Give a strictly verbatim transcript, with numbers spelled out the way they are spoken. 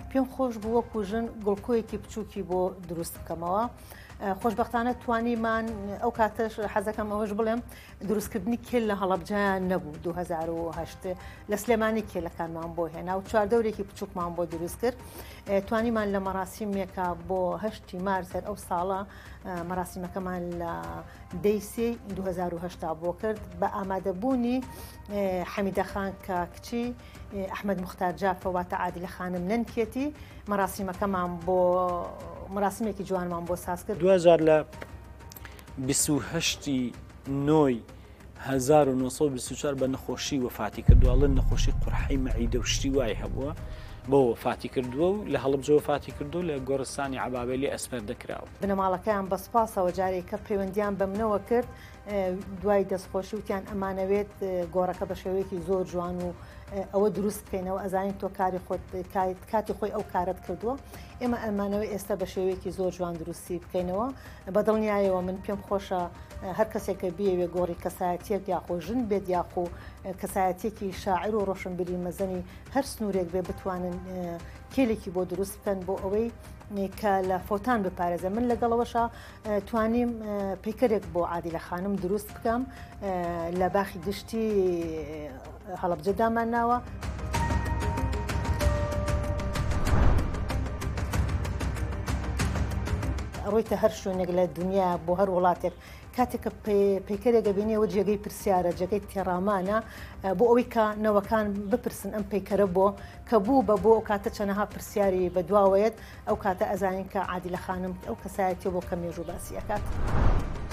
پێم خۆش بوو وەکو ژن گڵکۆیەکی بچووکی بۆ دروست بکەمەوە. خۆشببختانە توانیمان ئەو کاتەش حەزەکەم ئەوەش بڵێم دروستکردنی کێل لە هەڵەبجەیان نەبوو دوو هەزار و هەشت لە سلێمانی کێلەکانمان بۆ هێنا و چواردەورێکی بچووکمان بۆ دروست کرد. توانیمان لە مەراسیمێکە بۆ هەشتی مارسەر ئەو ساڵە مەراسیمەکەمان لە دەیسی دوو هەزار و هەشت بۆ کرد بە ئامادەبوونی حەمیدە خان کە کچی ئەحمەد موختار جافەواتە عادلە خانم نەنکێتی مەراسیمەکەمان بۆ مراسمێکی جوانمان بۆ ساز کرد. دو هەزار لە بیست و هەشتی نۆی هەزار و نۆ سەد و بیست و چوار بە نەخۆشی وەفاتی کردووەڵێن نەخۆشی قورحەی مەعیدە و شتی وای هەبووە بۆ وەفاتی کردووە و لە هەڵەبجە وەفاتی کردو لە گۆڕستانی عەبابێلی ئەسپەر دەکراوە. بنەماڵەکەیان بە سوپاسەوە جارێکە پەیوەندیان بە منەوە کرد دوای دەستخۆشی وتیان ئەمانەوێت گۆڕەکە بە شێوەیەکی زۆر جوان و ئەوە دروست بکەینەوە ئەزانین تۆ کاری خۆت کاتی خۆی ئەو کارت کردووە ئێمە ئەمانەوەی ئێستا بە شێوەیەکی زۆر جوان دروستی بکەینەوە بەدڵنیایەوە من پێم خۆشە هەر کەسێکە بیەوێ گۆڕی کەسایەتیەک یاخۆ ژن بێت یاخۆ کەسایەتێکی شاعر و ڕۆشنبیری مەزەنی هەر سنوورێک بێ بتوانن کێلێکی بۆ دروست بکەن بۆ ئەوەی کە لە فۆتان بپارێزە. من لەگەڵەوەشە توانیم پیکەرێک بۆ عادلە خانم دروست بکەم لە باخی گشتی هەڵەبجەدامان ناوە. ڕۆیتە هەر شوێنێک لە دنیا بۆ هەر وڵاتێک کاتێککە پیکەرێکە بینێەوە جێگەی پرسیارە جێگەی تێڕامانە بۆ ئەوەی کە نەوەکان بپرسن ئەم پیکەرە بۆ کە بوو بە بۆ ئەو کاتە چەنەها پرسیاری بە دواوەیەت ئەو کاتە ئەزانین کە عادلە خانم ئەو کەسایەتی بۆ کە مێژوو باسیەکات.